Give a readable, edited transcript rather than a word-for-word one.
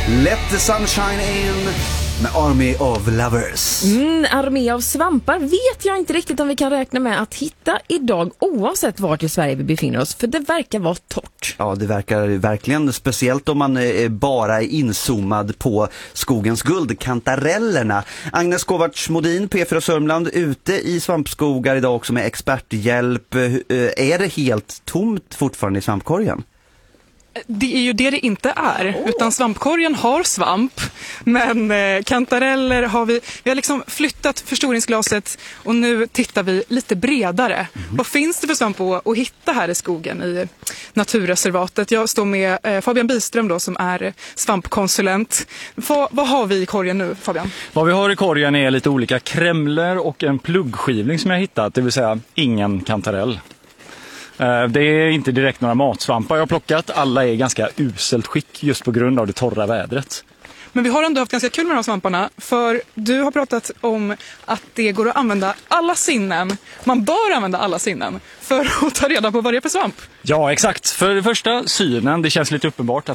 Let the sunshine in med Army of Lovers. Armé av svampar vet jag inte riktigt om vi kan räkna med att hitta idag oavsett vart i Sverige vi befinner oss, för det verkar vara torrt. Ja, det verkar verkligen, speciellt om man bara är inzoomad på skogens guld, kantarellerna. Agnes Kovacs-Modin, P4 Sörmland, ute i svampskogar idag också med experthjälp. Är det helt tomt fortfarande i svampkorgen? Det är ju det inte är, utan svampkorgen har svamp, men kantareller har vi har liksom flyttat förstoringsglaset och nu tittar vi lite bredare. Vad finns det för svamp att hitta här i skogen i naturreservatet? Jag står med Fabian Byström då, som är svampkonsulent. Vad har vi i korgen nu, Fabian? Vad vi har i korgen är lite olika krämler och en pluggskivling som jag hittat, det vill säga ingen kantarell. Det är inte direkt några matsvampar jag har plockat. Alla är ganska uselt skick just på grund av det torra vädret. Men vi har ändå haft ganska kul med de här svamparna, för du har pratat om att det går att använda alla sinnen. Man bör använda alla sinnen för att ta reda på vad det är för svamp. Ja, exakt. För det första, synen. Det känns lite uppenbart